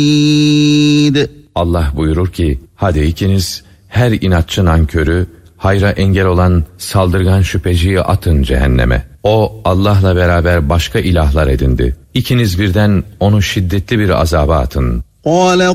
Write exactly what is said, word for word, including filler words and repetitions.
Allah buyurur ki, hadi ikiniz her inatçı nankörü, hayra engel olan saldırgan şüpheciyi atın cehenneme. O Allah'la beraber başka ilahlar edindi. İkiniz birden onu şiddetli bir azaba atın.